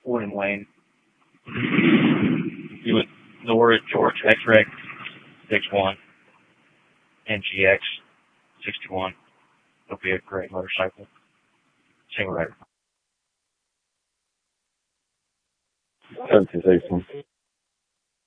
William Wayne. You would Norwood George X-Rec 61 and GX 61. It'll be a great motorcycle. Single rider. 1716.